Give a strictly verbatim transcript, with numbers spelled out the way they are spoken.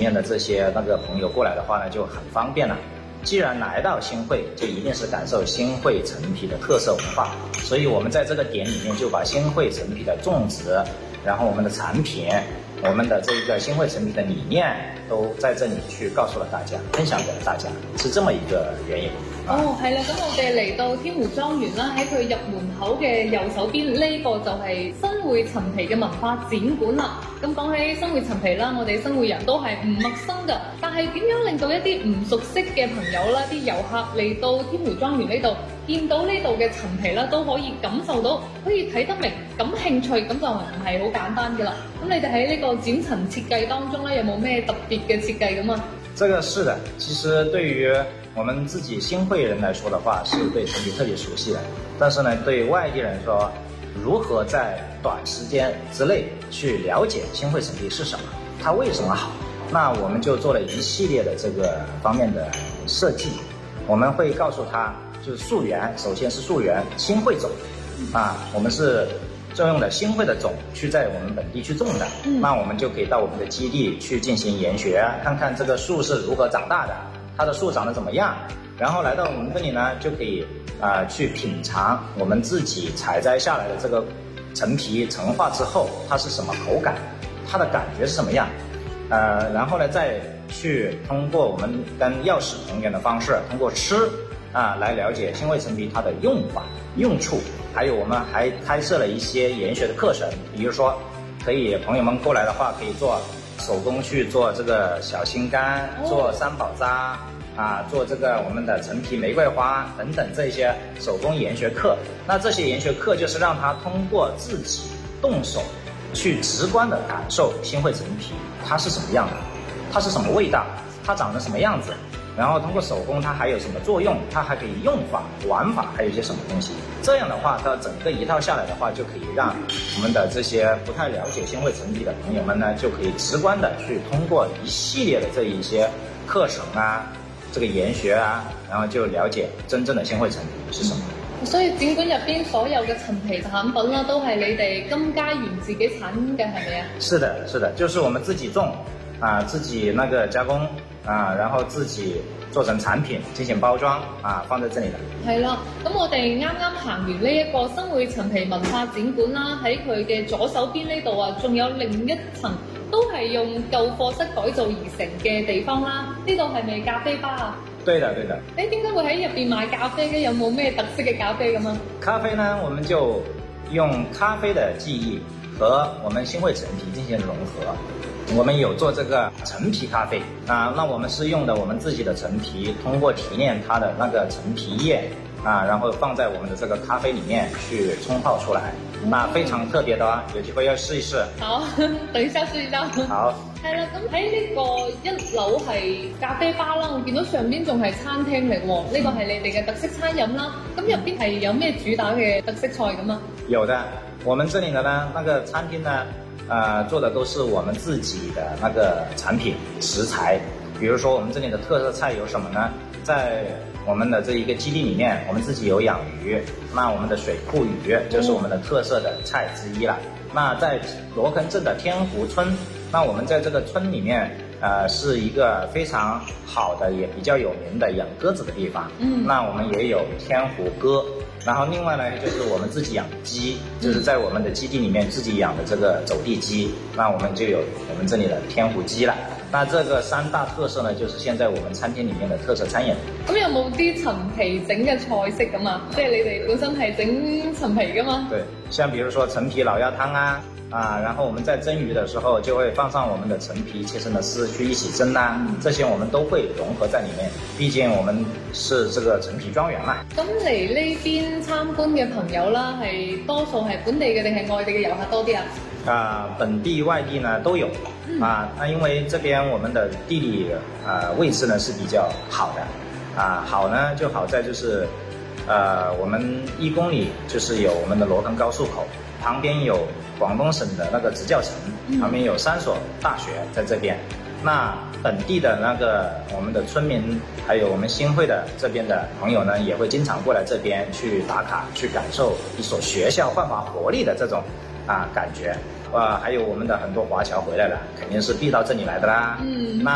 面的这些那个朋友过来的话呢，就很方便了。既然来到新会，就一定是感受新会陈皮的特色文化，所以我们在这个点里面就把新会陈皮的种植，然后我们的产品，我們的這個新會陳皮的理念都在這裡去告訴了大家，分享給了大家，是這麼一個原因。 哦，係啦，咁我哋嚟到天湖莊園啦，喺佢入門口嘅右手邊，呢、這個就係新會陳皮嘅文化展館啦。咁講起新會陳皮啦，我哋新會人都係唔陌生㗎，但係點樣令到一啲唔熟悉嘅朋友啦、啲遊客嚟到天湖莊園呢度，見到呢度嘅陳皮啦，都可以感受到，可以睇得明，感興趣，咁就唔係好簡單㗎啦。咁你哋喺呢個展陳設計當中咧，有冇咩特別嘅設計咁啊？ 這個是的，其實對於我們自己新會人來說的話，是對陳皮特別熟悉的。但是呢，對外地人說，如何在短時間之內去了解新會陳皮是什麼，它為什麼好，那我們就做了一系列的這個方面的設計。我們會告訴他，就是溯源，首先是溯源新會種啊，我們是就用的新會的種去在我們本地去種的，嗯，那我們就可以到我們的基地去進行研學，看看這個樹是如何長大的，它的樹長得怎麼樣，然後來到我們這裡呢，就可以啊、呃、去品嘗我們自己採摘下來的這個陳皮陳化之後，它是什麼口感，它的感覺是什麼樣，呃，然後呢再去通過我們跟藥食同源的方式，通過吃啊來了解新會陳皮它的用法用處。還有我們還開設了一些研學的課程，比如說可以朋友們過來的話，可以做手工去做這個小心肝，做三寶渣啊，做這個我們的陳皮玫瑰花等等這些手工研學課。那這些研學課就是讓他通過自己動手去直觀的感受新會陳皮它是什麼樣的，它是什麼味道，它長得什麼樣子，然後通過手工它還有什麼作用，它還可以用法玩法，還有一些什麼東西。這樣的話，它整個一套下來的話，就可以讓我們的這些不太了解新會陳皮的朋友們呢，就可以直觀的去通過一系列的這一些課程啊，這個研學啊，然後就了解真正的新會陳皮是什麼。 所以展館入邊所有嘅陳皮產品啦，都係你哋金家園自己產嘅，係咪啊？是的， 是的，就是我們自己種啊，自己那個加工啊，然後自己做成產品進行包裝啊，放在這裡的。 係啦，咁我哋啱啱行完呢一個新會陳皮文化展館啦，喺佢嘅左手邊呢度啊，仲有另一層都係用舊課室改造而成嘅地方啦。呢度係咪咖啡吧啊？ 對的，對的。 誒，點解會喺入邊買咖啡嘅？有冇咩特色嘅咖啡咁啊？ 咖啡呢，我們就用咖啡的技藝和我們新會陳皮進行融合。我們有做這個陳皮咖啡啊，那我們是用的我們自己的陳皮，通過提煉它的那個陳皮葉啊，然後放在我們的這個咖啡裡面去沖泡出來，那非常特別的啊，有機會要試一試。 好，等一下試一下。 好。 係啦，咁喺呢個一樓係咖啡吧啦，我見到上邊仲係餐廳嚟喎，呢、這個係你哋嘅特色餐飲啦。咁入邊係有咩主打嘅特色菜咁啊？有的， 我們這裡的呢，那個餐廳呢，呃，做的都是我們自己的那個產品食材。比如說我們這裡的特色菜有什麼呢？在我們的這一個基地裡面，我們自己有養魚，那我們的水庫魚就是我們的特色的菜之一了。那在羅坑鎮的天湖村，那我們在這個村裡面，呃，是一個非常好的，也比較有名的養鴿子的地方。嗯，那我們也有天湖鴿。然後另外呢，就是我們自己養雞，就是在我們的基地裡面自己養的這個走地雞，那我們就有我們這裡的天湖雞了。那這個三大特色呢，就是現在我們餐廳裡面的特色餐飲。 咁有冇啲陳皮整嘅菜式咁啊？即係你哋本身係整陳皮噶嘛？ 對，像比如說陳皮老鴨湯啊。啊，然後我們在蒸魚的時候就會放上我們的陳皮切成的絲去一起蒸啦，這些我們都會融合在裡面。畢竟我們是這個陳皮莊園嘛。 咁嚟呢邊參觀嘅朋友啦，係多數係本地嘅定係外地嘅遊客多啲啊？ 啊，本地外地呢都有。啊，那因為這邊我們的地理啊位置呢是比較好的。啊，好呢就好在就是，呃，我們一公里就是有我們的羅坑高速口，旁邊有廣東省的那個職教城，旁邊有三所大學在這邊。那本地的那個我們的村民，還有我們新會的這邊的朋友呢，也會經常過來這邊去打卡，去感受一所學校煥發活力的這種啊感覺。啊，還有我們的很多華僑回來了，肯定是必到這裡來的啦。嗯，那